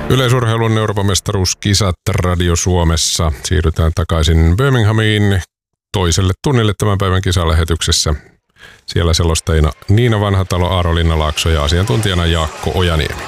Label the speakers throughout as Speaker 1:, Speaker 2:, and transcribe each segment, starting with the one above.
Speaker 1: Yleisurheilun Euroopan mestaruuskisat Radio Suomessa. Siirrytään takaisin Birminghamiin toiselle tunnille tämän päivän kisalähetyksessä. Siellä selostajina Niina Vanhatalo, Aaro Linnalaakso ja asiantuntijana Jaakko Ojaniemi.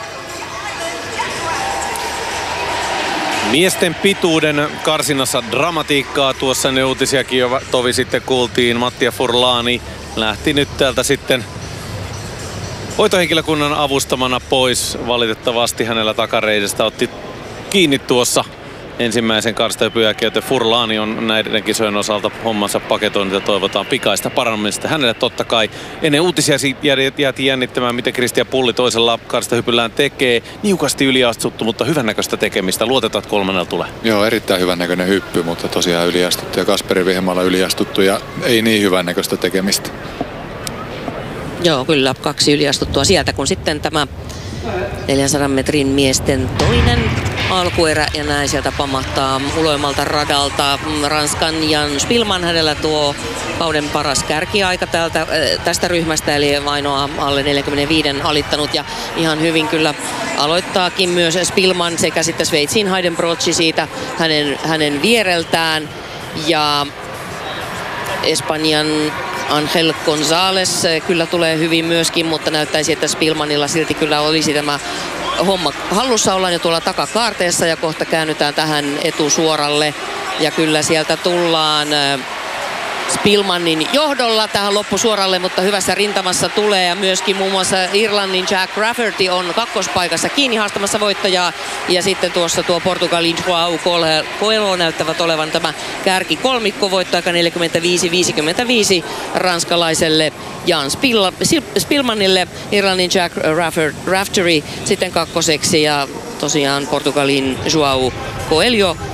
Speaker 2: Miesten pituuden karsinassa dramatiikkaa. Tuossa ne uutisiakin jo tovi sitten kuultiin. Mattia Furlani lähti nyt täältä sitten hoitohenkilökunnan avustamana pois. Valitettavasti hänellä takareidestä otti kiinni tuossa ensimmäisen karstahypyn jälkeen, joten Furlani on näiden kisojen osalta hommansa paketoinut ja toivotaan pikaista parantamista hänelle totta kai. Ennen uutisia jäätiin jännittämään, miten Kristian Pulli toisella karstahypyllään tekee. Niukasti yliastuttu, mutta hyvännäköistä tekemistä. Luotetaan, että kolmannella tulee.
Speaker 3: Joo, erittäin hyvännäköinen hyppy, mutta tosiaan yliastuttu ja Kasperi Vehmaalla yliastuttu ja ei niin hyvännäköistä tekemistä.
Speaker 4: Joo, kyllä 2 yliastuttua sieltä, kun sitten tämä 400 metrin miesten toinen alkuerä ja näin sieltä pamahtaa uloimmalta radalta Ranskan Jan Spilman. Hänellä tuo kauden paras kärkiaika tästä ryhmästä, eli ainoa alle 45 alittanut ja ihan hyvin kyllä aloittaakin myös Spilman sekä sitten Sveitsin Heidenbrochi siitä hänen viereltään ja Espanjan Angel González kyllä tulee hyvin myöskin, mutta näyttäisi, että Spilmanilla silti kyllä olisi tämä homma hallussa. Ollaan jo tuolla takakaarteessa ja kohta käännytään tähän etusuoralle. Ja kyllä sieltä tullaan Spilmanin johdolla tähän loppusuoralle, mutta hyvässä rintamassa tulee ja myöskin muun muassa Irlannin Jack Rafferty on kakkospaikassa kiinni haastamassa voittajaa ja sitten tuossa tuo Portugalin Joao Coelho näyttävät olevan tämä kärkikolmikko, voittoaika 45-55 ranskalaiselle Jan Spilmanille, Irlannin Jack Rafferty sitten kakkoseksi ja tosiaan Portugalin Joao Coelho